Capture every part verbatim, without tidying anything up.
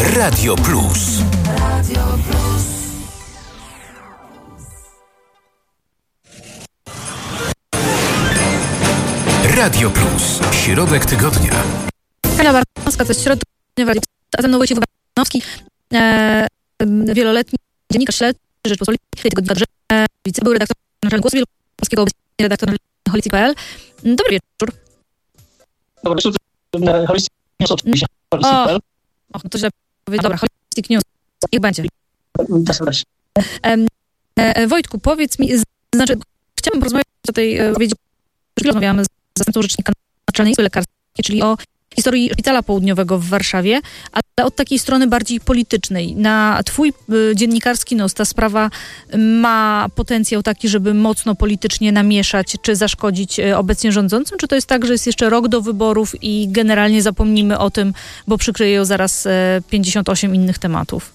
Radio Plus. Radio Plus. Radio Plus. Środek tygodnia. Hania Bartowska, to jest środek tygodnia w Radio Plus, a ze mną Wojciech Woganowski, e, wieloletni dziennikarz śledczy Rzeczpospolitej Tygodnika Drzewa, były redaktor naczelny Głosu Wielkopolskiego, obecnie redaktor Holicy kropka p l. Dobry wieczór. Dobry wieczór. Holistic News oczywiście. Holistic kropka p l. Och, no to źle powiedzieć. Dobra, Holistic News. Niech będzie. E, e, Wojtku, powiedz mi, znaczy, chciałabym porozmawiać o tej, powiedzieć, że rozmawiamy z zastępcą rzecznika Naczelnej Izby Lekarskiej, czyli o historii Szpitala Południowego w Warszawie, ale od takiej strony bardziej politycznej. Na twój y, dziennikarski nos ta sprawa ma potencjał taki, żeby mocno politycznie namieszać czy zaszkodzić y, obecnie rządzącym? Czy to jest tak, że jest jeszcze rok do wyborów i generalnie zapomnimy o tym, bo przykryje ją zaraz y, pięćdziesiąt osiem innych tematów?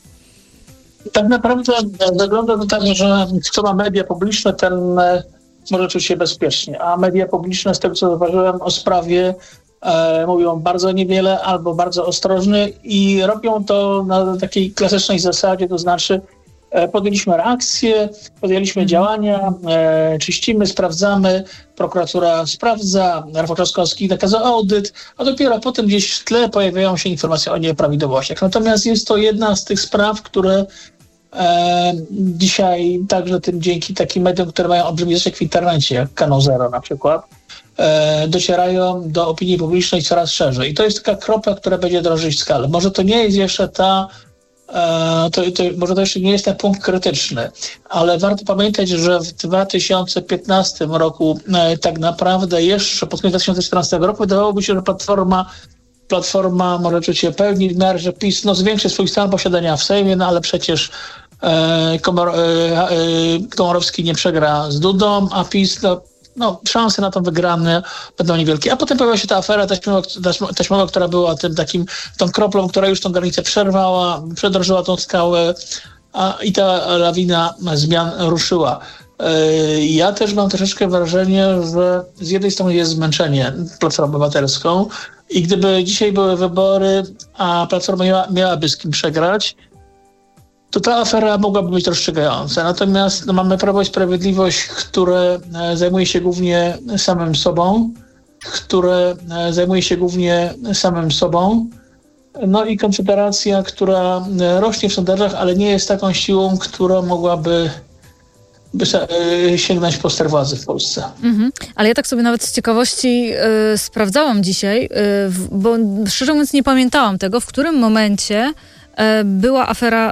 Tak naprawdę wygląda to tak, że kto ma media publiczne, ten może czuć się bezpiecznie, a media publiczne, z tego co zauważyłem o sprawie, e, mówią bardzo niewiele albo bardzo ostrożnie i robią to na takiej klasycznej zasadzie, to znaczy e, podjęliśmy reakcję, podjęliśmy działania, e, czyścimy, sprawdzamy, prokuratura sprawdza, Rafał Trzaskowski nakazał audyt, a dopiero potem gdzieś w tle pojawiają się informacje o nieprawidłowościach. Natomiast jest to jedna z tych spraw, które E, dzisiaj także tym dzięki takim mediom, które mają olbrzymi zasięg w internecie, jak Kanał Zero na przykład, e, docierają do opinii publicznej coraz szerzej. I to jest taka kropla, która będzie drążyć skalę. Może to nie jest jeszcze ta, e, to, to, może to jeszcze nie jest ten punkt krytyczny, ale warto pamiętać, że w dwa tysiące piętnastym roku e, tak naprawdę jeszcze pod koniec dwa tysiące czternastego roku wydawałoby się, że Platforma Platforma może czuć się pełni w miarę, że PiS no, zwiększy swój stan posiadania w Sejmie, no ale przecież e, Komor, e, e, Komorowski nie przegra z Dudą, a PiS, no, no szanse na to wygrane będą niewielkie. A potem pojawiła się ta afera taśmowa, taśmowa, która była tym takim, tą kroplą, która już tą granicę przerwała, przedrożyła tą skałę a, i ta lawina zmian ruszyła. Ja też mam troszeczkę wrażenie, że z jednej strony jest zmęczenie Platformą Obywatelską i gdyby dzisiaj były wybory, a Platforma miała, miałaby z kim przegrać, to ta afera mogłaby być rozstrzygająca. Natomiast no, mamy Prawo i Sprawiedliwość, które zajmuje się głównie samym sobą, które zajmuje się głównie samym sobą, no i Konfederacja, która rośnie w sondażach, ale nie jest taką siłą, która mogłaby by sięgnąć po ster władzy w Polsce. Mhm. Ale ja tak sobie nawet z ciekawości y, sprawdzałam dzisiaj, y, w, bo szczerze mówiąc nie pamiętałam tego, w którym momencie y, była afera